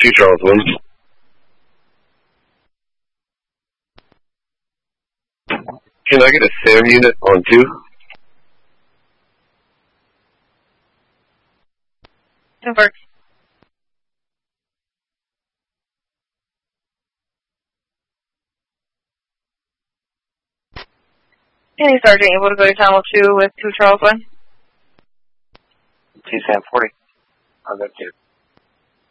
2 Charles 1. Can I get a SAM unit on 2? Confirm. Any Sergeant able to go to Channel 2 with 2 Charles 1? 2 SAM 40. I'll go 2.